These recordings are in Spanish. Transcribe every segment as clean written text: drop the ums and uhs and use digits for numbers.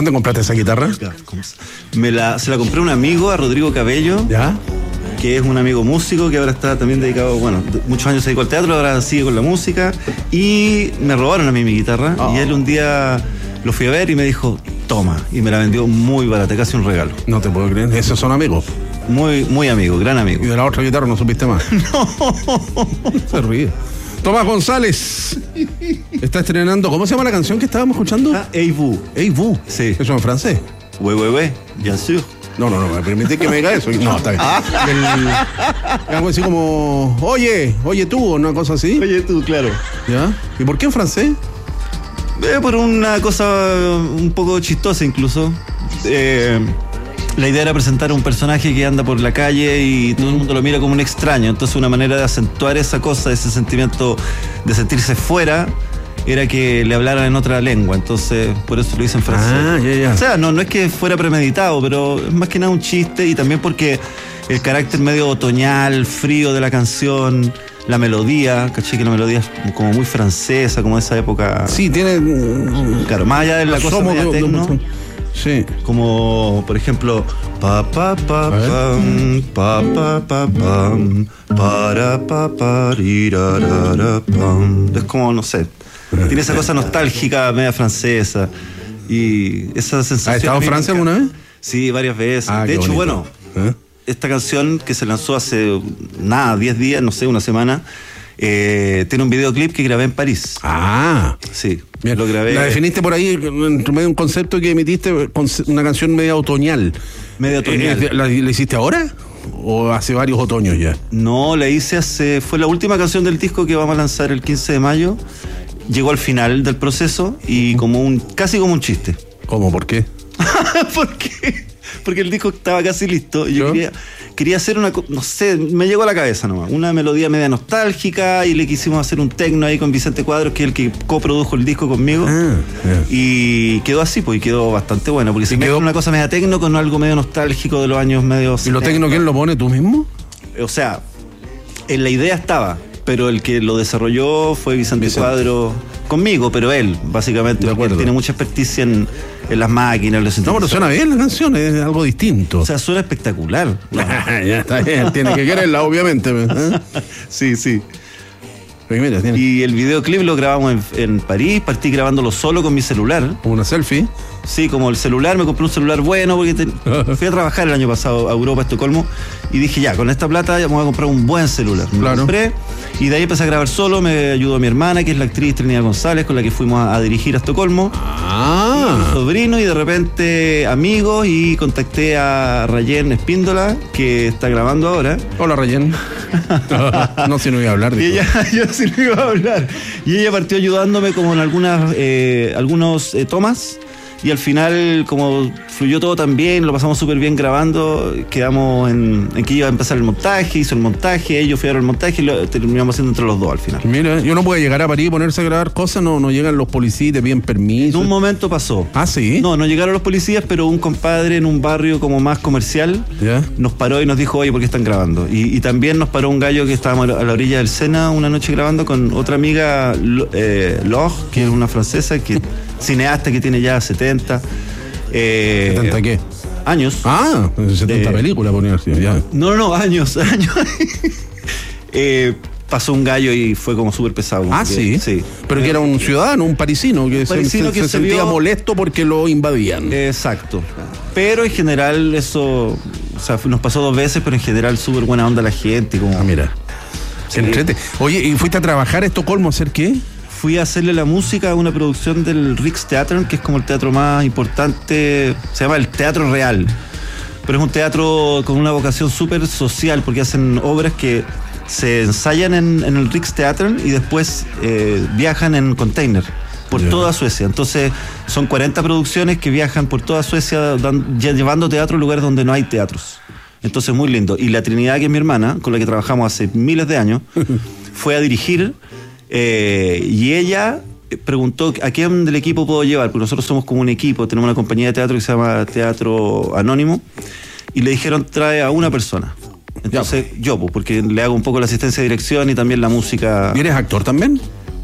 ¿Dónde compraste esa guitarra? Se la compré a un amigo, a Rodrigo Cabello. ¿Ya? Que es un amigo músico que ahora está también dedicado, bueno, muchos años se dedicó al teatro, ahora sigue con la música. Y me robaron a mí mi guitarra. Y él un día lo fui a ver y me dijo, toma. Y me la vendió muy barata, casi un regalo. No te puedo creer. ¿Esos son amigos? Muy, muy amigo, gran amigo. ¿Y de la otra guitarra no supiste más? No. Se ríe. Tomás González está estrenando, ¿cómo se llama la canción que estábamos escuchando? Hey Vous. Hey Vous. Sí. ¿Eso en francés? Oui, bien sûr. No, me permití que me diga eso. No, está bien. Algo así como, oye tú, o una cosa así. Oye tú, claro. ¿Ya? ¿Y por qué en francés? Por una cosa un poco chistosa incluso. La idea era presentar a un personaje que anda por la calle y todo el mundo lo mira como un extraño. Entonces una manera de acentuar esa cosa, ese sentimiento de sentirse fuera, era que le hablaran en otra lengua. Entonces por eso lo hice en francés. Ya. O sea, no es que fuera premeditado, pero es más que nada un chiste. Y también porque el carácter medio otoñal, frío de la canción, la melodía, caché que la melodía es como muy francesa, como de esa época. Sí, tiene... Claro, más allá de la cosa media tecno. Sí. Como, por ejemplo, pa pa pa pam, pa pa pa pam, para pa pa rirarara pam. Es como, no sé, tiene esa cosa nostálgica, media francesa. Y esa sensación. ¿Has estado en Francia alguna vez? Sí, varias veces. De hecho, bonito. Esta canción que se lanzó hace 10 días, no sé, una semana, tiene un videoclip que grabé en París. Sí. Bien. Lo grabé. La definiste por ahí en medio de un concepto que emitiste, una canción media otoñal. Media otoñal. ¿La hiciste ahora? ¿O hace varios otoños ya? No, la hice fue la última canción del disco que vamos a lanzar el 15 de mayo. Llegó al final del proceso y casi como un chiste. ¿Cómo? ¿Por qué? ¿Por qué? Porque el disco estaba casi listo y yo quería hacer no sé, me llegó a la cabeza nomás, una melodía media nostálgica y le quisimos hacer un tecno ahí con Vicente Cuadros, que es el que coprodujo el disco conmigo. Y quedó así, pues, y quedó bastante bueno, porque se mezcla una cosa media tecno con algo medio nostálgico de los años medio 70. ¿Y lo tecno quién lo pone, tú mismo? O sea, en la idea estaba, pero el que lo desarrolló fue Vicente Cuadros conmigo, pero él, básicamente, porque él tiene mucha experticia en las máquinas, los No, pero suena bien la canción, es algo distinto. O sea, suena espectacular. Ya está bien, tiene que quererla, obviamente. Sí. Mira, y el videoclip lo grabamos en París, partí grabándolo solo con mi celular. ¿Como una selfie? Sí, como el celular, me compré un celular bueno porque fui a trabajar el año pasado a Europa, a Estocolmo, y dije ya, con esta plata ya me voy a comprar un buen celular. Me lo compré y de ahí empecé a grabar solo, me ayudó mi hermana, que es la actriz Trinidad González, con la que fuimos a dirigir a Estocolmo. Y mi sobrino, y de repente amigos, y contacté a Rayen Espíndola, que está grabando ahora. Hola, Rayen. No, si no iba a hablar. Yo sí no iba a hablar. Y ella partió ayudándome como en algunos tomas. Y al final, como fluyó todo tan bien, lo pasamos súper bien grabando, quedamos en que iba a empezar el montaje, hizo el montaje, ellos fueron al montaje y lo terminamos haciendo entre los dos al final. Mira, yo no puedo llegar a París y ponerse a grabar cosas, no llegan los policías, te piden permiso. En un momento pasó. ¿Ah, sí? No llegaron los policías, pero un compadre en un barrio como más comercial nos paró y nos dijo, oye, ¿por qué están grabando? Y también nos paró un gallo que estábamos a la orilla del Sena una noche grabando con otra amiga, Laure, que es una francesa, que cineasta que tiene ya 70. ¿70 qué? Años. 70 películas, ponía así, ya. No, años. Pasó un gallo y fue como súper pesado. Sí. Sí. Pero que era un ciudadano, un parisino, que se sentía molesto porque lo invadían. Exacto. Pero en general eso, o sea, nos pasó 2 veces, pero en general súper buena onda la gente. Como... mira. Sí. Oye, ¿y fuiste a trabajar a Estocolmo a hacer qué? Fui a hacerle la música a una producción del Riksteatern, que es como el teatro más importante, se llama el Teatro Real, pero es un teatro con una vocación súper social, porque hacen obras que se ensayan en el Riksteatern y después viajan en container por toda Suecia. Entonces son 40 producciones que viajan por toda Suecia llevando teatro a lugares donde no hay teatros. Entonces muy lindo. Y la Trinidad, que es mi hermana, con la que trabajamos hace miles de años, fue a dirigir. Y ella preguntó a quién del equipo puedo llevar, porque nosotros somos como un equipo, tenemos una compañía de teatro que se llama Teatro Anónimo, y le dijeron trae a una persona. Entonces yo, porque le hago un poco la asistencia de dirección y también la música. ¿Y eres actor también?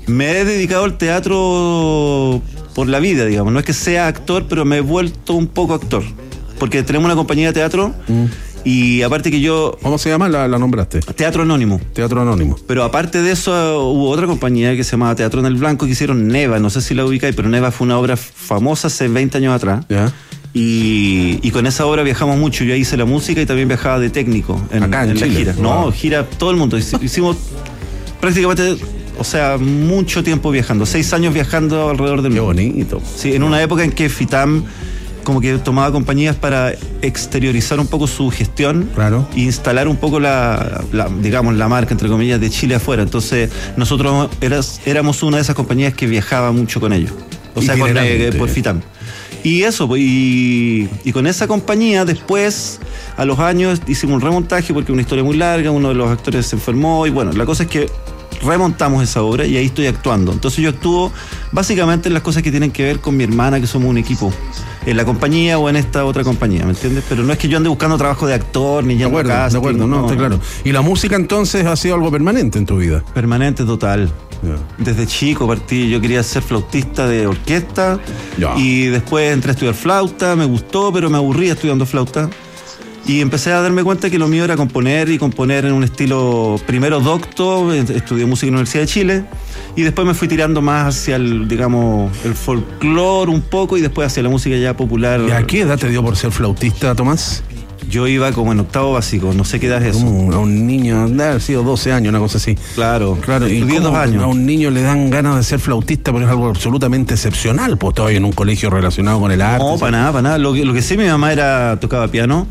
Me he dedicado al teatro por la vida, digamos. No es que sea actor, pero me he vuelto un poco actor. Porque tenemos una compañía de teatro y aparte que yo... ¿Cómo se llama? La nombraste. Teatro Anónimo. Teatro Anónimo. Pero aparte de eso hubo otra compañía que se llamaba Teatro en el Blanco que hicieron Neva. No sé si la ubicáis, pero Neva fue una obra famosa hace 20 años atrás. Ya. Y con esa obra viajamos mucho. Yo hice la música y también viajaba de técnico Acá en la Chile. gira. Wow. No, gira todo el mundo. Hicimos prácticamente, o sea, mucho tiempo viajando. 6 años viajando alrededor del Qué mundo. bonito. Sí, en una época en que FITAM como que tomaba compañías para exteriorizar un poco su gestión. Claro. E instalar un poco digamos, la marca, entre comillas, de Chile afuera. Entonces, nosotros éramos una de esas compañías que viajaba mucho con ellos. O sea, por FITAM. Y eso, y con esa compañía después, a los años, hicimos un remontaje porque una historia muy larga, uno de los actores se enfermó y bueno, la cosa es que remontamos esa obra y ahí estoy actuando. Entonces yo actúo básicamente en las cosas que tienen que ver con mi hermana, que somos un equipo, en la compañía o en esta otra compañía, ¿me entiendes? Pero no es que yo ande buscando trabajo de actor ni yendo a casting. De acuerdo, no, está claro. ¿Y la música entonces ha sido algo permanente en tu vida? Permanente, total. Ya. Desde chico partí, yo quería ser flautista de orquesta y después entré a estudiar flauta, me gustó, pero me aburría estudiando flauta. Y empecé a darme cuenta que lo mío era componer y componer en un estilo, primero docto, estudié música en la Universidad de Chile y después me fui tirando más hacia el, digamos, el folclore un poco y después hacia la música ya popular. ¿Y a qué edad te dio por ser flautista, Tomás? Yo iba como en octavo básico, no sé qué edad es eso. A un niño, debe haber sido 12 años, una cosa así. Claro, y 10 años. A un niño le dan ganas de ser flautista, pero es algo absolutamente excepcional, pues todavía en un colegio relacionado con el arte. No, para nada, para nada. Lo que sí, mi mamá tocaba piano.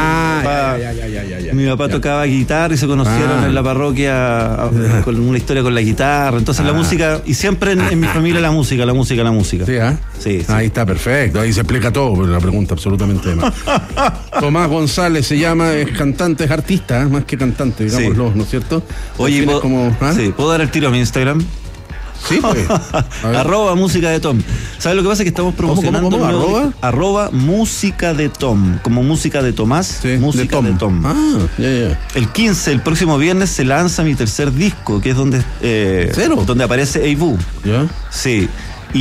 Mi papá tocaba guitarra y se conocieron en la parroquia con una historia con la guitarra. Entonces la música, y siempre en mi familia la música. Sí, Ahí está, perfecto. Ahí se explica todo, pero la pregunta absolutamente demás. Tomás González se llama, es cantante, es artista, más que cantante, digámoslo, ¿no es cierto? Oye, ¿puedo dar el tiro a mi Instagram? Sí, pues. @música de Tom. ¿Sabes lo que pasa? Que estamos promocionando ¿Cómo? música de Tom, como música de Tomás, música de Tom. El 15, el próximo viernes, se lanza mi tercer disco, que es donde aparece Eibu. ¿Ya? Sí.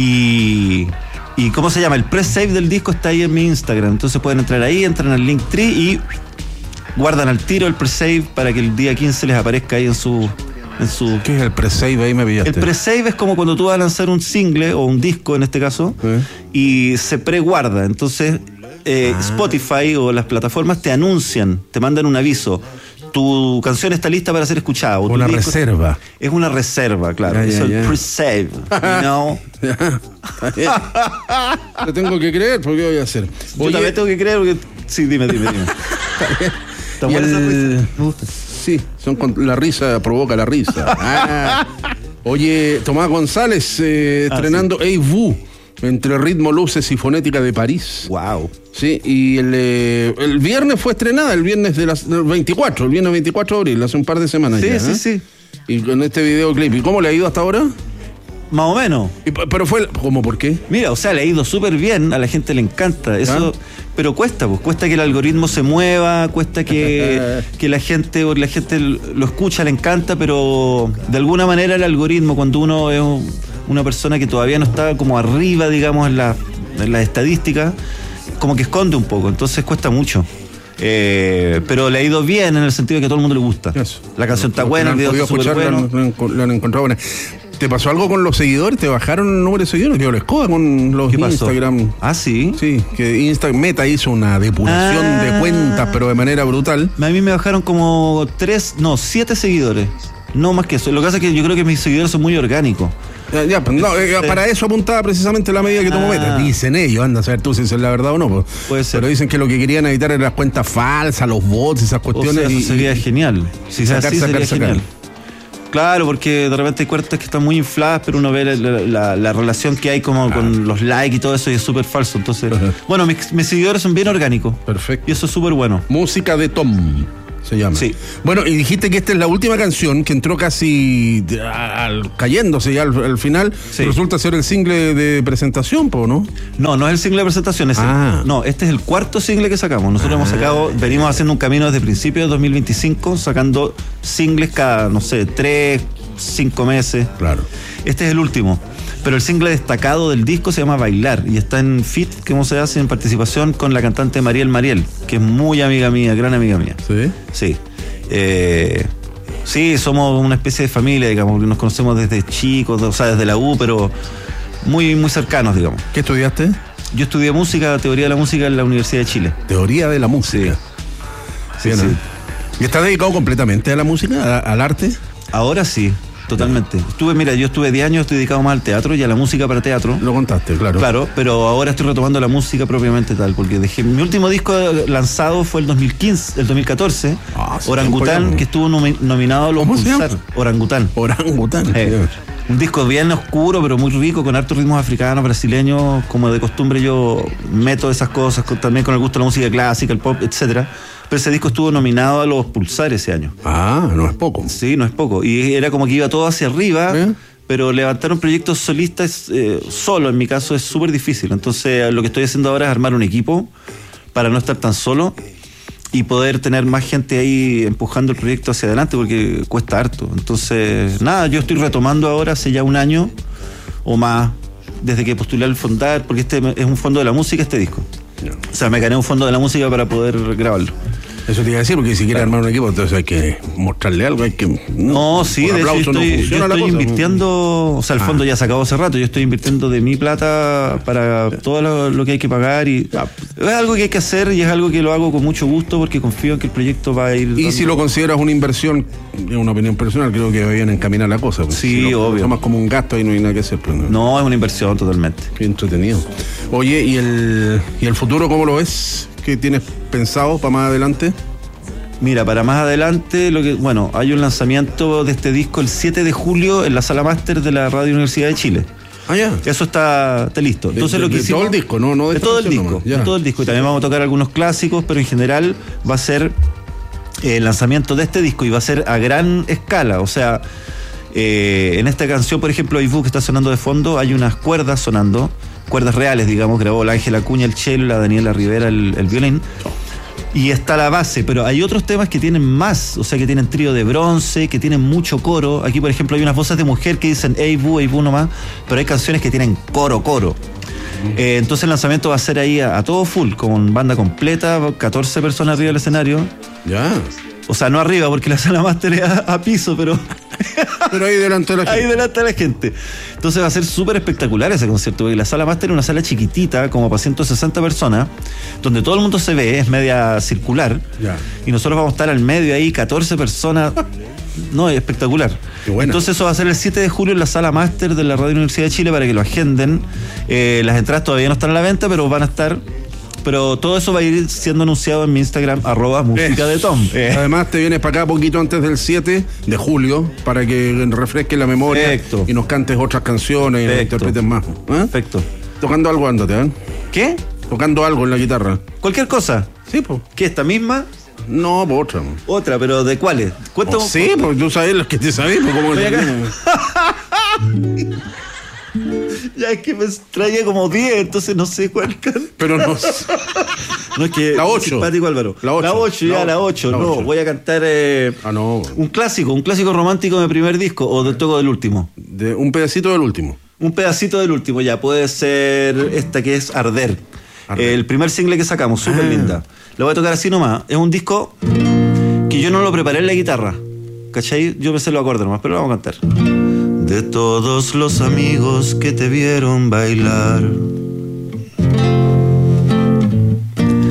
Y ¿cómo se llama? El pre-save del disco está ahí en mi Instagram. Entonces pueden entrar ahí, entran al Linktree y guardan al tiro el pre-save para que el día 15 les aparezca ahí en su... ¿Qué es el pre-save? Ahí me pillaste. El pre-save es como cuando tú vas a lanzar un single o un disco en este caso y se preguarda. Entonces Spotify o las plataformas te anuncian, te mandan un aviso. Tu canción está lista para ser escuchada. Una reserva. Es una reserva, claro. Es el pre-save. Te tengo que creer, porque voy a hacer. Yo también tengo que creer porque... Sí, dime. ¿Está buena esa risa? Me gusta. Sí, la risa provoca la risa. Oye, Tomás González estrenando Eibu, entre ritmo, luces y fonética de París. Wow. Sí, y el viernes fue estrenada, el viernes del 24 de abril, hace un par de semanas. Sí. Y con este videoclip, ¿y cómo le ha ido hasta ahora? Más o menos. Pero ¿cómo por qué? Mira, o sea, le ha ido súper bien, a la gente le encanta eso, pero cuesta que el algoritmo se mueva, cuesta que la gente lo escucha, le encanta, pero de alguna manera el algoritmo, cuando uno es una persona que todavía no está como arriba, digamos, en la estadística, como que esconde un poco, entonces cuesta mucho. Pero le ha ido bien en el sentido de que a todo el mundo le gusta. Eso. La canción está buena, el video está súper bueno. Lo han encontrado buena. ¿Te pasó algo con los seguidores? ¿Te bajaron el número de seguidores? Que les coda con los Instagram. ¿Ah, sí? Sí, que Meta hizo una depuración de cuentas, pero de manera brutal. A mí me bajaron como 7 seguidores. No más que eso. Lo que pasa es que yo creo que mis seguidores son muy orgánicos. Para eso apuntaba precisamente la medida que tomó Meta. Dicen ellos, anda a saber tú si es la verdad o no. Puede ser. Pero dicen que lo que querían evitar eran las cuentas falsas, los bots, esas cuestiones. O sea, eso sería genial. Si sería genial. Claro, porque de repente hay cuentas que están muy infladas, pero uno ve la relación que hay como con los likes y todo eso y es súper falso. Entonces, bueno, mis seguidores son bien orgánicos. Perfecto. Y eso es súper bueno. Música de Tom se llama. Sí. Bueno, y dijiste que esta es la última canción que entró casi cayéndose ya al final. Sí. Resulta ser el single de presentación, ¿no? No es el single de presentación, no, este es el cuarto single que sacamos. Nosotros hemos sacado, venimos haciendo un camino desde principios de 2025, sacando singles cada, 3, 5 meses. Claro. Este es el último. Pero el single destacado del disco se llama Bailar y está en feat, como se hace, en participación con la cantante Mariel, que es muy amiga mía, gran amiga mía. ¿Sí? Sí. Sí, somos una especie de familia, digamos, que nos conocemos desde chicos, o sea, desde la U, pero muy, muy cercanos, digamos. ¿Qué estudiaste? Yo estudié música, teoría de la música en la Universidad de Chile. Teoría de la música. Sí. Bien, Sí. ¿Y estás dedicado completamente a la música, al arte? Ahora sí, totalmente. Yo estuve 10 años dedicado más al teatro y a la música para teatro. Lo contaste, claro. Claro, pero ahora estoy retomando la música propiamente tal, porque mi último disco lanzado fue el 2014, Orangután, que estuvo nominado a los ¿Cómo se Pulsar. llama? Orangután. Un disco bien oscuro, pero muy rico, con hartos ritmos africanos, brasileños, como de costumbre yo meto esas cosas, también con el gusto de la música clásica, el pop, etcétera. Pero ese disco estuvo nominado a los Pulsar ese año. No es poco. Sí, no es poco. Y era como que iba todo hacia arriba, pero levantar un proyecto solista solo, en mi caso, es súper difícil. Entonces, lo que estoy haciendo ahora es armar un equipo para no estar tan solo y poder tener más gente ahí empujando el proyecto hacia adelante, porque cuesta harto. Entonces, yo estoy retomando ahora hace ya un año o más, desde que postulé al Fondar, porque este es un fondo de la música, este disco. O sea, me gané un fondo de la música para poder grabarlo. Eso te iba a decir, porque si quieres armar un equipo, entonces hay que mostrarle algo, hay que... No, sí, de hecho yo estoy invirtiendo, o sea, el fondo ya se acabó hace rato, yo estoy invirtiendo de mi plata para todo lo que hay que pagar y es algo que hay que hacer y es algo que lo hago con mucho gusto porque confío en que el proyecto va a ir... Y si lo consideras una inversión, es una opinión personal, creo que va bien encaminada la cosa. Sí, si obvio. Tomas como un gasto y no hay nada que hacer. Pero no, es una inversión totalmente. Qué entretenido. Oye, ¿y el futuro cómo lo ves? ¿Qué tienes pensado para más adelante? Mira, para más adelante, hay un lanzamiento de este disco el 7 de julio en la Sala Máster de la Radio Universidad de Chile. Ya. Eso está listo. Entonces lo que hicimos, todo el disco, no de todo el disco. De todo el disco. Y también vamos a tocar algunos clásicos, pero en general va a ser el lanzamiento de este disco y va a ser a gran escala. O sea, en esta canción, por ejemplo, Ibu, que está sonando de fondo, hay unas cuerdas sonando, cuerdas reales, digamos, grabó la Ángela Acuña el cello, la Daniela Rivera el violín. Y está la base, pero hay otros temas que tienen más, o sea, que tienen trío de bronce, que tienen mucho coro. Aquí, por ejemplo, hay unas voces de mujer que dicen ey bu nomás, pero hay canciones que tienen coro. Entonces el lanzamiento va a ser ahí a todo full, con banda completa, 14 personas arriba del escenario. Ya. O sea, no arriba, porque la Sala Máster es a piso, pero... Pero ahí delante de la gente. Ahí delante de la gente. Entonces va a ser súper espectacular ese concierto, porque la Sala Máster es una sala chiquitita, como para 160 personas, donde todo el mundo se ve, es media circular. Ya. Y nosotros vamos a estar al medio ahí, 14 personas. No, es espectacular. Qué buena. Entonces eso va a ser el 7 de julio en la Sala Máster de la Radio Universidad de Chile para que lo agenden. Las entradas todavía no están a la venta, pero van a estar... Pero todo eso va a ir siendo anunciado en mi Instagram, @música de Tom. Además te vienes para acá poquito antes del 7 de julio para que refresques la memoria. Perfecto. Y nos cantes otras canciones. Perfecto. Y nos interpretes más. Perfecto. Tocando algo, ándate, ¿eh? ¿Qué? Tocando algo en la guitarra. Cualquier cosa. Sí, pues. ¿Qué, esta misma? No, pues otra. Otra, pero ¿de cuáles? Cuéntame. Sí, porque tú sabes los que te sabes, pues cómo... Ya es que me traía como 10, entonces no sé cuál cantar. Pero no. No es que. La 8. Simpático Álvaro. La 8. La 8. No, voy a cantar. No. Un clásico romántico de mi primer disco o de toco del último. De un pedacito del último. Un pedacito del último, ya. Puede ser esta que es Arder. El primer single que sacamos, súper linda. Lo voy a tocar así nomás. Es un disco que yo no lo preparé en la guitarra. ¿Cachai? Yo me sé los acordes nomás, pero lo vamos a cantar. De todos los amigos que te vieron bailar,